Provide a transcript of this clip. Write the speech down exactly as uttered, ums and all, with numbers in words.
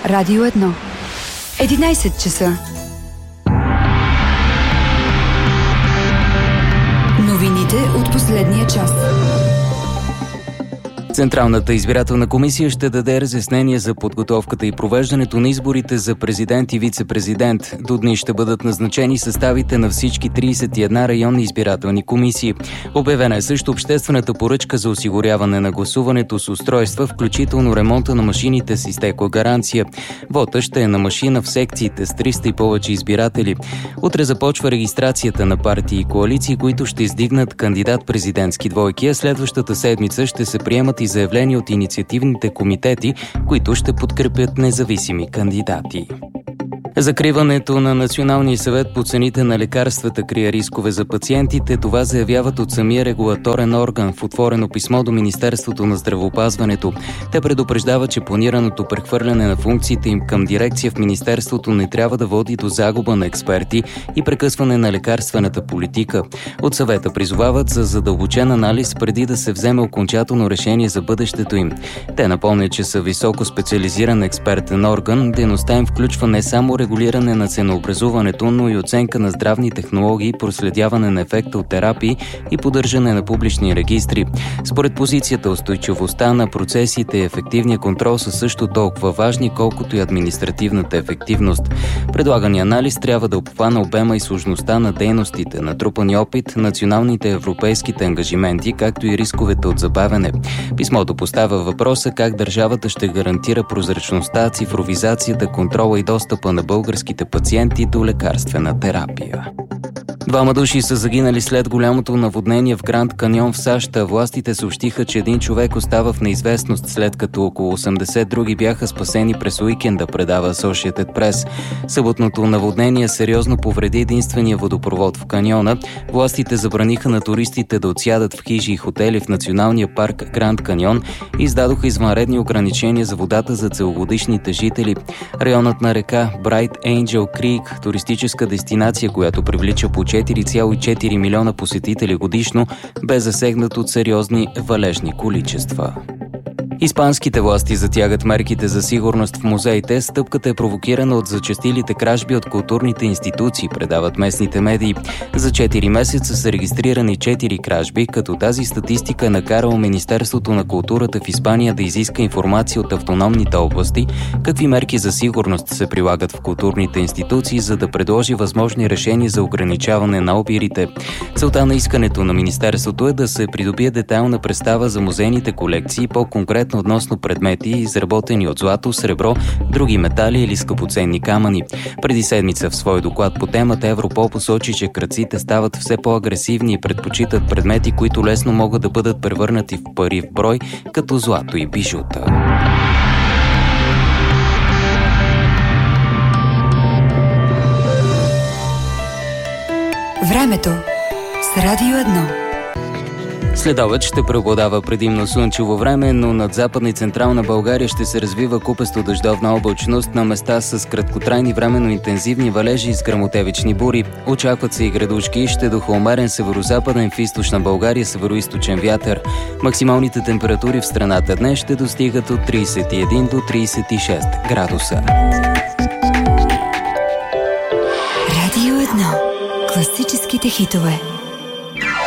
Радио едно. единайсет часа. Новините от последния час. Централната избирателна комисия ще даде разяснение за подготовката и провеждането на изборите за президент и вице-президент. До дни ще бъдат назначени съставите на всички трийсет и една районни избирателни комисии. Обявена е също обществената поръчка за осигуряване на гласуването с устройства, включително ремонта на машините с изтекла гаранция. Вотът ще е на машина в секциите с триста и повече избиратели. Утре започва регистрацията на партии и коалиции, които ще издигнат кандидат-президентски двойки, а следващата седмица ще се приемат и заявления от инициативните комитети, които ще подкрепят независими кандидати. Закриването на Националния съвет по цените на лекарствата крие рискове за пациентите. Това заявяват от самия регулаторен орган в отворено писмо до Министерството на здравеопазването. Те предупреждават, че планираното прехвърляне на функциите им към дирекция в Министерството не трябва да води до загуба на експерти и прекъсване на лекарствената политика. От съвета призовават за задълбочен анализ преди да се вземе окончателно решение за бъдещето им. Те напомнят, че са високо специализиран експертен орган. Дейността им включва не само регулиране на ценообразуването, но и оценка на здравни технологии, проследяване на ефекта от терапии и поддържане на публични регистри. Според позицията, устойчивостта на процесите и ефективния контрол са също толкова важни, колкото и административната ефективност. Предлагания анализ трябва да обхване обема и сложността на дейностите, натрупани опит, националните европейските ангажименти, както и рисковете от забавяне. Писмото поставя въпроса как държавата ще гарантира прозрачността, цифровизацията, контрола и достъпа на българските пациенти до лекарствена терапия. Двама души са загинали след голямото наводнение в Гранд Каньон в САЩ. Властите съобщиха, че един човек остава в неизвестност, след като около осемдесет други бяха спасени през уикенда, предава Associated Press. Съботното наводнение сериозно повреди единствения водопровод в каньона. Властите забраниха на туристите да отсядат в хижи и хотели в националния парк Гранд Каньон и издадоха извънредни ограничения за водата за целогодишните жители. Районът на река Bright Angel Creek, туристическа дестинация, която привлича по четири цяло и четири милиона посетители годишно, бе засегнат от сериозни валежни количества. Испанските власти затягат мерките за сигурност в музеите. Стъпката е провокирана от зачестилите кражби от културните институции, предават местните медии. За четири месеца са регистрирани четири кражби, като тази статистика е накарала Министерството на културата в Испания да изиска информация от автономните области, какви мерки за сигурност се прилагат в културните институции, за да предложи възможни решения за ограничаване на обирите. Целта на искането на Министерството е да се придобие детайлна представа за музейните колекции, по-конкретно относно предмети, изработени от злато, сребро, други метали или скъпоценни камъни. Преди седмица в свой доклад по темата Европол посочи, че крадците стават все по-агресивни и предпочитат предмети, които лесно могат да бъдат превърнати в пари в брой, като злато и бижута. Времето с Радио едно. Следобед ще преобладава предимно слънчево време, но над Западна и Централна България ще се развива купесто дъждовна облачност, на места с краткотрайни временно интензивни валежи с гръмотевични бури. Очакват се и градушки, ще духа умерен северозападен, в източна България североизточен вятър. Максималните температури в страната днес ще достигат от трийсет и един до трийсет и шест градуса. Радио едно. Класическите хитове.